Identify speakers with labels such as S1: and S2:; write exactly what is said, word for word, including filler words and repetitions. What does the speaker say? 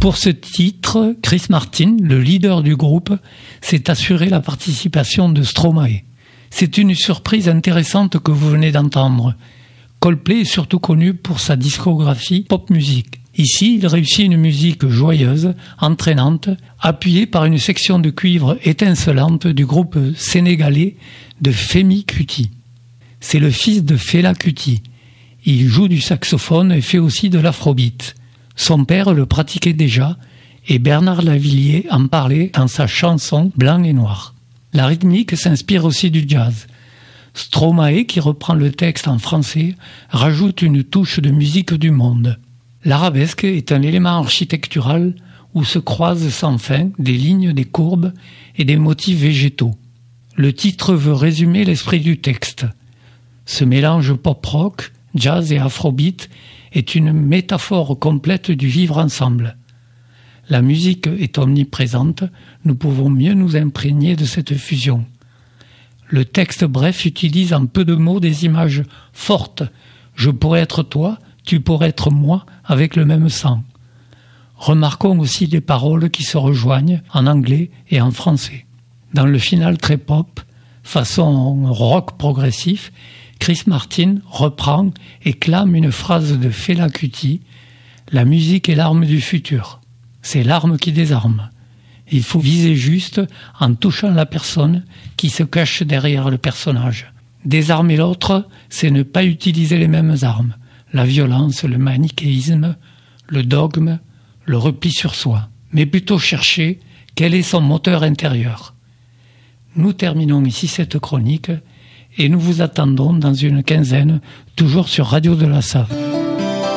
S1: Pour ce titre, Chris Martin, le leader du groupe, s'est assuré la participation de Stromae. C'est une surprise intéressante que vous venez d'entendre. Coldplay est surtout connu pour sa discographie pop music. Ici, il réussit une musique joyeuse, entraînante, appuyée par une section de cuivre étincelante du groupe sénégalais de Femi Kuti. C'est le fils de Fela Kuti. Il joue du saxophone et fait aussi de l'afrobeat. Son père le pratiquait déjà et Bernard Lavilliers en parlait dans sa chanson Blanc et Noir. La rythmique s'inspire aussi du jazz. Stromae, qui reprend le texte en français, rajoute une touche de musique du monde. L'arabesque est un élément architectural où se croisent sans fin des lignes, des courbes et des motifs végétaux. Le titre veut résumer l'esprit du texte. Ce mélange pop-rock, jazz et afrobeat est une métaphore complète du vivre ensemble. La musique est omniprésente, nous pouvons mieux nous imprégner de cette fusion. Le texte bref utilise en peu de mots des images fortes. Je pourrais être toi, tu pourrais être moi, avec le même sang. Remarquons aussi les paroles qui se rejoignent en anglais et en français. Dans le final très pop, façon rock progressif, Chris Martin reprend et clame une phrase de Fela Kuti « La musique est l'arme du futur. C'est l'arme qui désarme. Il faut viser juste en touchant la personne qui se cache derrière le personnage. Désarmer l'autre, c'est ne pas utiliser les mêmes armes. La violence, le manichéisme, le dogme, le repli sur soi. Mais plutôt chercher quel est son moteur intérieur. » Nous terminons ici cette chronique et nous vous attendons dans une quinzaine, toujours sur Radio de la Save.